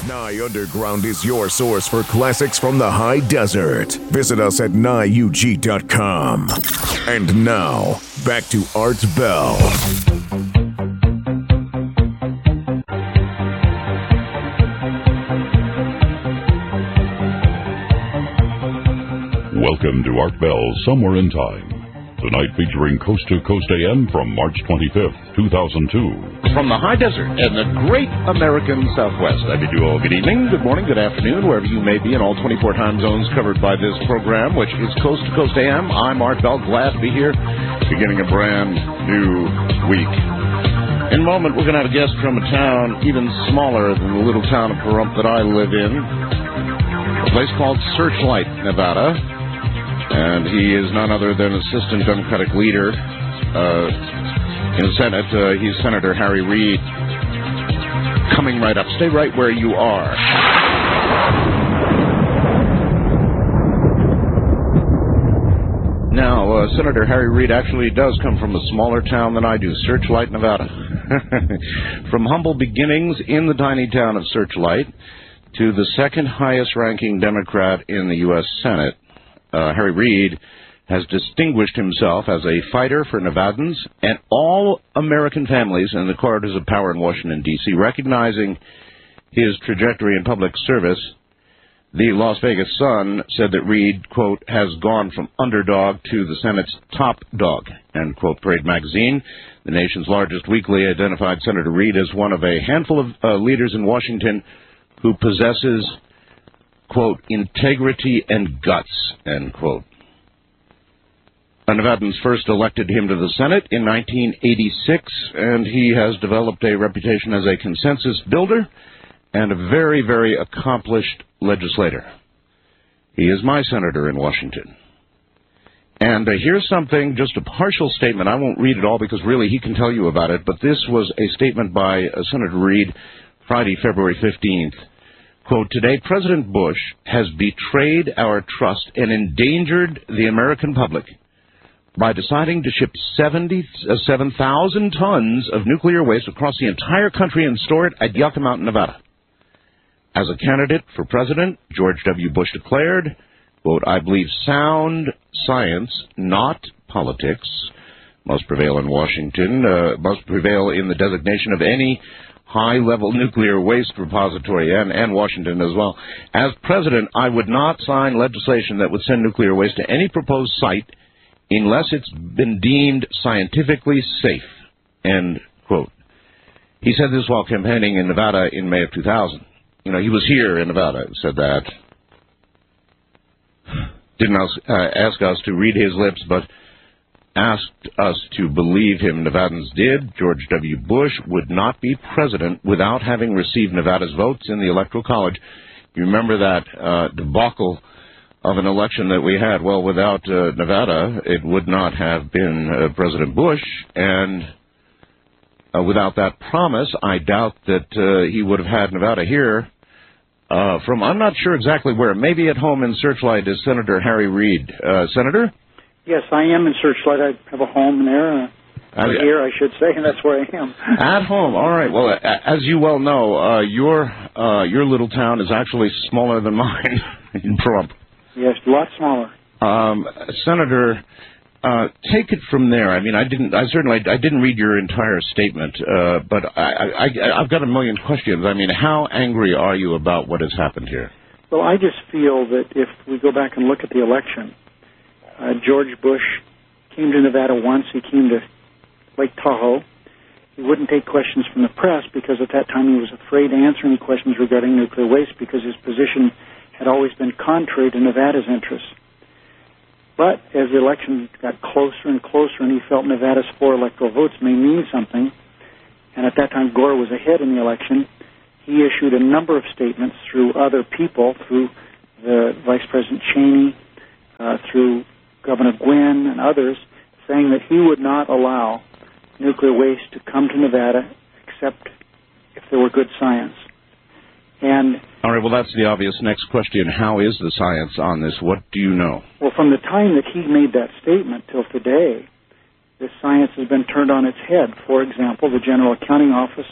Nye Underground is your source for classics from the high desert. Visit us at NyeUG.com. And now, back to Art Bell. Welcome to Art Bell's Somewhere in Time. Tonight featuring Coast to Coast AM from March 25th, 2002. From the high desert and the great American Southwest, I bid you all good evening, good morning, good afternoon, wherever you may be in all 24 time zones covered by this program, which is Coast to Coast AM. I'm Art Bell, glad to be here, beginning a brand new week. In a moment, we're going to have a guest from a town even smaller than the little town of Pahrump that I live in, a place called Searchlight, Nevada. And he is none other than Assistant Democratic Leader in the Senate. He's Senator Harry Reid. Coming right up. Stay right where you are. Now, Senator Harry Reid actually does come from a smaller town than I do, Searchlight, Nevada. From humble beginnings in the tiny town of Searchlight to the second highest ranking Democrat in the U.S. Senate, Harry Reid has distinguished himself as a fighter for Nevadans and all American families in the corridors of power in Washington, D.C. Recognizing his trajectory in public service, the Las Vegas Sun said that Reid, quote, has gone from underdog to the Senate's top dog, end quote. Parade magazine, the nation's largest weekly, identified Senator Reid as one of a handful of leaders in Washington who possesses, quote, integrity and guts, end quote. Nevadans first elected him to the Senate in 1986, and he has developed a reputation as a consensus builder and a very, very accomplished legislator. He is my senator in Washington. And here's something, just a partial statement. I won't read it all because really he can tell you about it, but this was a statement by Senator Reid Friday, February 15th. Quote, today, President Bush has betrayed our trust and endangered the American public by deciding to ship 7,000 tons of nuclear waste across the entire country and store it at Yucca Mountain, Nevada. As a candidate for president, George W. Bush declared, quote, I believe sound science, not politics, must prevail in Washington, must prevail in the designation of any high-level nuclear waste repository, and Washington as well. As president, I would not sign legislation that would send nuclear waste to any proposed site unless it's been deemed scientifically safe, end quote. He said this while campaigning in Nevada in May of 2000. You know, he was here in Nevada and said that. Didn't ask us to read his lips, but asked us to believe him. Nevadans did. George W. Bush would not be president without having received Nevada's votes in the Electoral College. You remember that debacle of an election that we had? Well, without Nevada, it would not have been President Bush, and without that promise, I doubt that he would have had Nevada here. From, I'm not sure exactly where, maybe at home in Searchlight is Senator Harry Reid. Senator? Yes, I am in Searchlight. I have a home there, here, I should say, and that's where I am. At home, all right. Well, as you well know, your little town is actually smaller than mine in Pahrump. Yes, a lot smaller. Senator, take it from there. I mean, I didn't read your entire statement, but I've got a million questions. I mean, how angry are you about what has happened here? Well, I just feel that if we go back and look at the election, George Bush came to Nevada once. He came to Lake Tahoe. He wouldn't take questions from the press because at that time he was afraid to answer any questions regarding nuclear waste because his position had always been contrary to Nevada's interests. But as the election got closer and closer and he felt Nevada's 4 electoral votes may mean something, and at that time Gore was ahead in the election, he issued a number of statements through other people, through the Vice President Cheney, through Governor Gwynn and others, saying that he would not allow nuclear waste to come to Nevada except if there were good science. And all right, well, that's the obvious next question. How is the science on this? What do you know? Well, from the time that he made that statement till today, the science has been turned on its head. For example, the General Accounting Office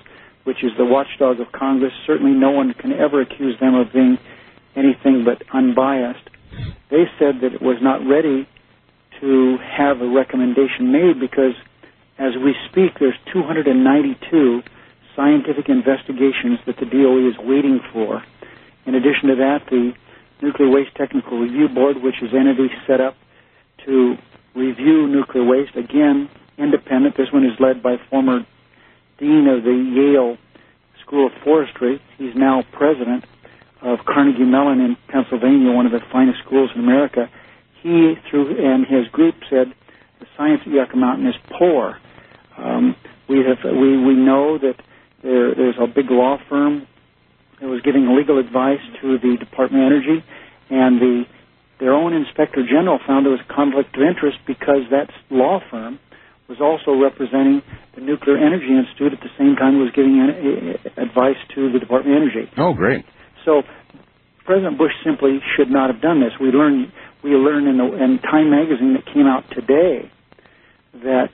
which is the watchdog of Congress. Certainly no one can ever accuse them of being anything but unbiased. They said that it was not ready to have a recommendation made because, as we speak, there's 292 scientific investigations that the DOE is waiting for. In addition to that, the Nuclear Waste Technical Review Board, which is an entity set up to review nuclear waste, again, independent. This one is led by former dean of the Yale School of Forestry. He's now president of Carnegie Mellon in Pennsylvania, one of the finest schools in America. He, and his group, said the science at Yucca Mountain is poor. We know that there's a big law firm that was giving legal advice to the Department of Energy, and their own Inspector General found there was a conflict of interest because that law firm was also representing the Nuclear Energy Institute at the same time it was giving advice to the Department of Energy. Oh, great. So President Bush simply should not have done this. We learned in Time magazine that came out today that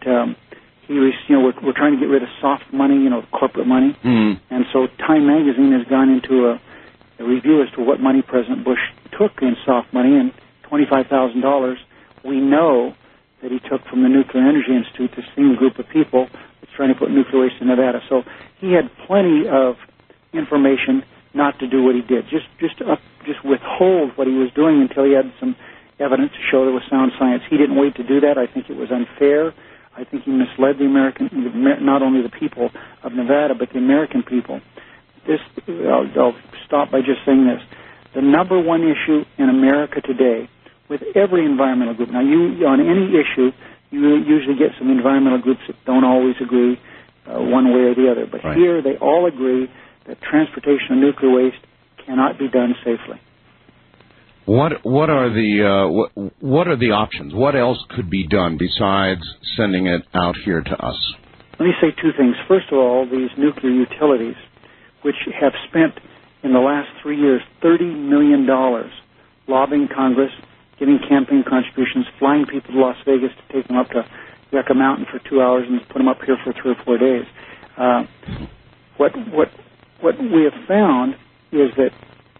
we're trying to get rid of soft money, corporate money. And so Time magazine has gone into a review as to what money President Bush took in soft money, and $25,000 we know that he took from the Nuclear Energy Institute, the same group of people that's trying to put nuclear waste in Nevada. So he had plenty of information not to do what he did. Just withhold what he was doing until he had some evidence to show there was sound science. He didn't wait to do that. I think it was unfair. I think he misled not only the people of Nevada, but the American people. I'll stop by just saying this. The number one issue in America today, with every environmental group, now on any issue, you usually get some environmental groups that don't always agree one way or the other. But here they all agree that transportation of nuclear waste cannot be done safely. What are the options? What else could be done besides sending it out here to us? Let me say two things. First of all, these nuclear utilities, which have spent in the last 3 years $30 million lobbying Congress, giving campaign contributions, flying people to Las Vegas to take them up to Yucca Mountain for 2 hours and put them up here for 3 or 4 days. What we have found is that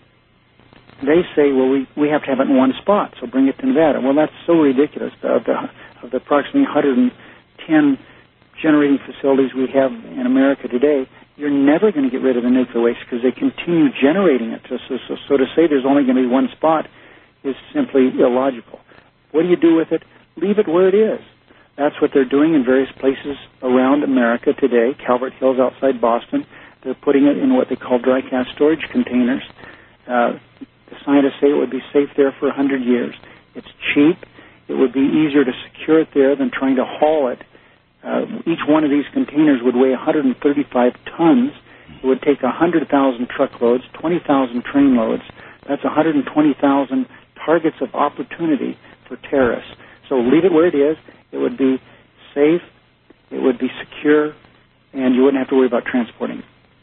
they say, well, we have to have it in one spot, so bring it to Nevada. Well, that's so ridiculous. Of the approximately 110 generating facilities we have in America today, you're never going to get rid of the nuclear waste because they continue generating it. So to say there's only going to be one spot is simply illogical. What do you do with it? Leave it where it is. That's what they're doing in various places around America today. Calvert Hills outside Boston, they're putting it in what they call dry cask storage containers. The scientists say it would be safe there for 100 years. It's cheap. It would be easier to secure it there than trying to haul it. Each one of these containers would weigh 135 tons. It would take 100,000 truckloads, 20,000 train loads. That's 120,000 targets of opportunity for terrorists. So leave it where it is. It would be safe. It would be secure, and you wouldn't have to worry about transporting it.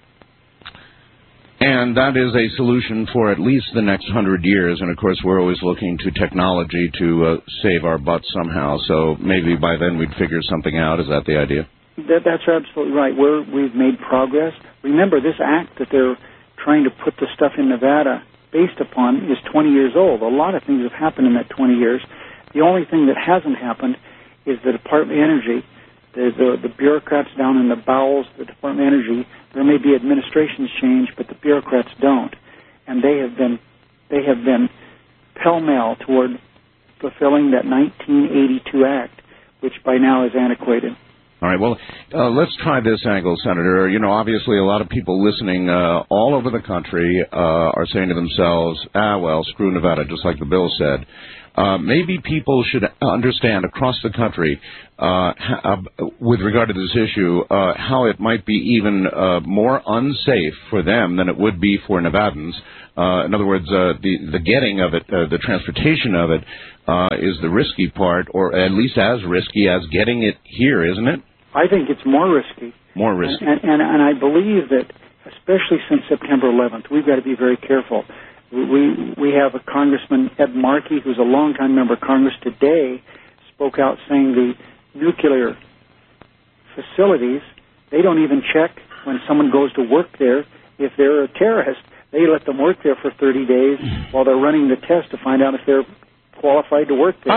And that is a solution for at least the next 100 years. And, of course, we're always looking to technology to save our butts somehow. So maybe by then we'd figure something out. Is that the idea? That's absolutely right. We've made progress. Remember, this act that they're trying to put the stuff in Nevada based upon is 20 years old. A lot of things have happened in that 20 years. The only thing that hasn't happened is the Department of Energy, the bureaucrats down in the bowels of the Department of Energy. There may be administrations change, but the bureaucrats don't, and they have been pell-mell toward fulfilling that 1982 Act, which by now is antiquated. All right, well, let's try this angle, Senator. Obviously a lot of people listening all over the country are saying to themselves, well, screw Nevada, just like the bill said. Maybe people should understand across the country, with regard to this issue, how it might be even more unsafe for them than it would be for Nevadans. In other words, the getting of it, the transportation of it, is the risky part, or at least as risky as getting it here, isn't it? I think it's more risky. More risky. And I believe that, especially since September 11th, we've got to be very careful. We have a Congressman, Ed Markey, who's a longtime member of Congress today, spoke out saying the nuclear facilities, they don't even check when someone goes to work there, if they're a terrorist, they let them work there for 30 days while they're running the test to find out if they're qualified to work there.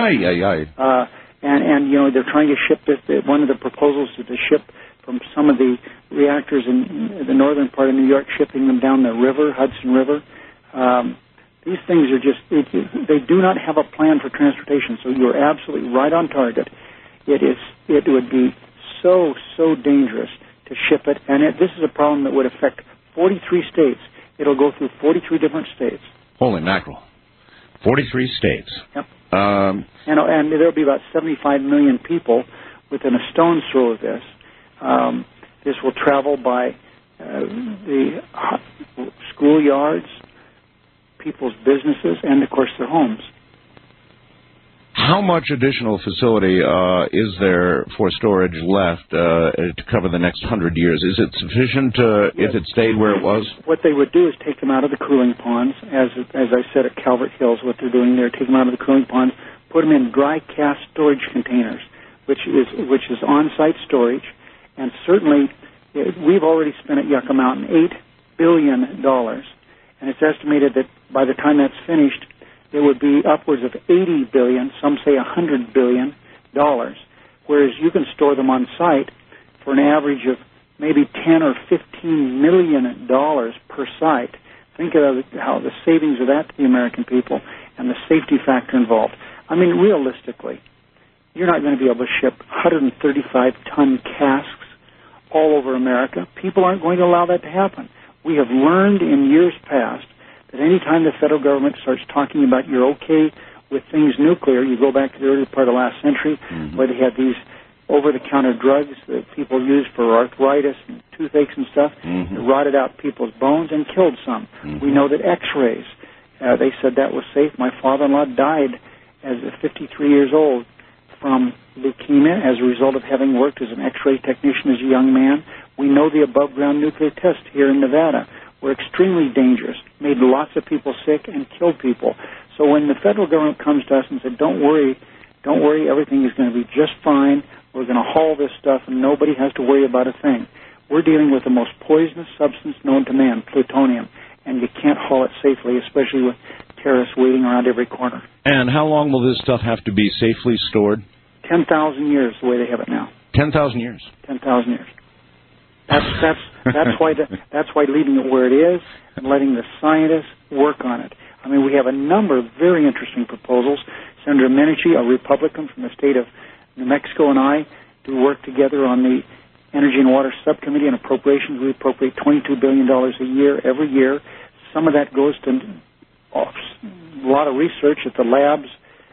And they're trying to ship this. One of the proposals is to ship from some of the reactors in the northern part of New York, shipping them down the river, Hudson River. These things are just, they do not have a plan for transportation, so you're absolutely right on target. It would be so dangerous to ship it, and this is a problem that would affect 43 states. It'll go through 43 different states. Holy mackerel. 43 states. Yep. And there'll be about 75 million people within a stone's throw of this. This will travel by the schoolyards, people's businesses, and, of course, their homes. How much additional facility is there for storage left to cover the next 100 years? Is it sufficient if it stayed where it was? What they would do is take them out of the cooling ponds, as I said at Calvert Hills, what they're doing there, take them out of the cooling ponds, put them in dry cask storage containers, which is on-site storage, and certainly we've already spent at Yucca Mountain $8 billion, and it's estimated that by the time that's finished, it would be upwards of $80 billion, some say $100 billion, whereas you can store them on site for an average of maybe $10 or $15 million per site. Think of how the savings of that to the American people and the safety factor involved. I mean, realistically, you're not going to be able to ship 135-ton casks all over America. People aren't going to allow that to happen. We have learned in years past that any time the federal government starts talking about you're okay with things nuclear, you go back to the early part of last century where they had these over-the-counter drugs that people used for arthritis and toothaches and stuff that rotted out people's bones and killed some. We know that X-rays, they said that was safe. My father-in-law died as 53 years old from leukemia as a result of having worked as an X-ray technician as a young man. We know the above-ground nuclear tests here in Nevada were extremely dangerous, made lots of people sick, and killed people. So when the federal government comes to us and said, don't worry, everything is going to be just fine, we're going to haul this stuff and nobody has to worry about a thing. We're dealing with the most poisonous substance known to man, plutonium, and you can't haul it safely, especially with terrorists waiting around every corner. And how long will this stuff have to be safely stored? 10,000 years, the way they have it now. 10,000 years? 10,000 years. That's why leaving it where it is and letting the scientists work on it. I mean, we have a number of very interesting proposals. Senator Menachie, a Republican from the state of New Mexico, and I do work together on the Energy and Water Subcommittee on Appropriations. We appropriate $22 billion a year, every year. Some of that goes to a lot of research at the labs.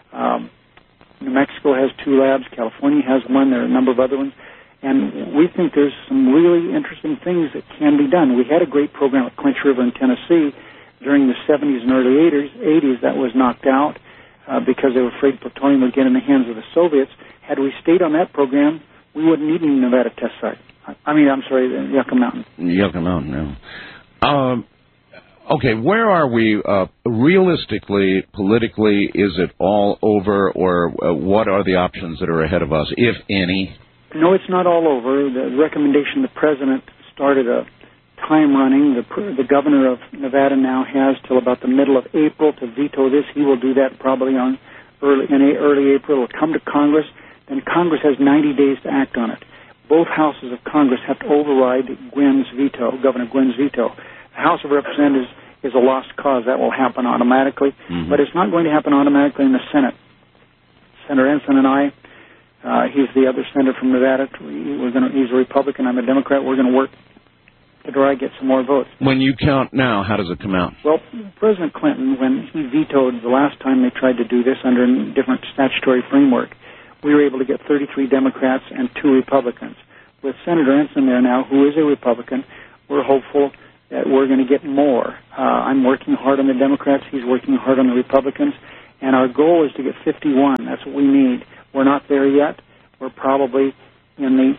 New Mexico has 2 labs. California has 1. There are a number of other ones. And we think there's some really interesting things that can be done. We had a great program at Clinch River in Tennessee during the 70s and early 80s that was knocked out because they were afraid plutonium would get in the hands of the Soviets. Had we stayed on that program, we wouldn't need any Nevada test site. The Yucca Mountain. Yucca Mountain, no. Okay, where are we realistically, politically? Is it all over, or what are the options that are ahead of us, if any? No, it's not all over. The recommendation the president started a time running. The governor of Nevada now has till about the middle of April to veto this. He will do that probably in early April. It will come to Congress. Then Congress has 90 days to act on it. Both houses of Congress have to override Governor Gwynn's veto. The House of Representatives is a lost cause. That will happen automatically. But it's not going to happen automatically in the Senate. Senator Ensign and I, he's the other senator from Nevada. He's a Republican. I'm a Democrat. We're going to work to try to get some more votes. When you count now, how does it come out? Well, President Clinton, when he vetoed the last time they tried to do this under a different statutory framework, we were able to get 33 Democrats and 2 Republicans. With Senator Ensign there now, who is a Republican, we're hopeful that we're going to get more. I'm working hard on the Democrats. He's working hard on the Republicans. And our goal is to get 51. That's what we need. We're not there yet. We're probably in the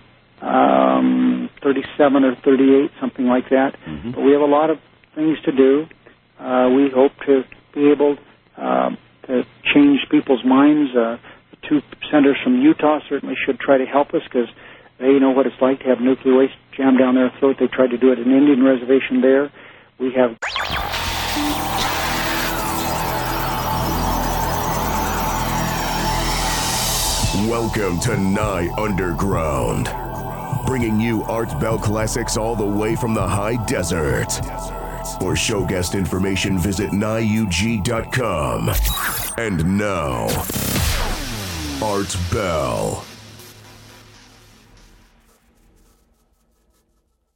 37 or 38, something like that. But we have a lot of things to do. We hope to be able to change people's minds. The 2 senators from Utah certainly should try to help us because They know what it's like to have nuclear waste jammed down their throat. They tried to do it at an Indian reservation there. We have... Welcome to Nye Underground, bringing you Art Bell classics all the way from the high desert. For show guest information, visit NyeUG.com. And now, Art Bell.